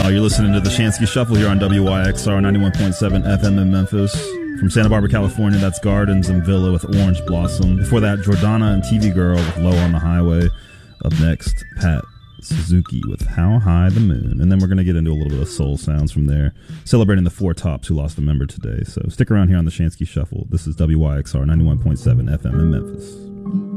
You're listening to the Shansky Shuffle here on WYXR 91.7 FM in Memphis. From Santa Barbara, California, that's Gardens and Villa with Orange Blossom. Before that, Jordana and TV Girl with Low on the Highway. Up next, Pat Suzuki with How High the Moon. And then we're going to get into a little bit of soul sounds from there, celebrating the Four Tops who lost a member today. So stick around here on the Shansky Shuffle. This is WYXR 91.7 FM in Memphis.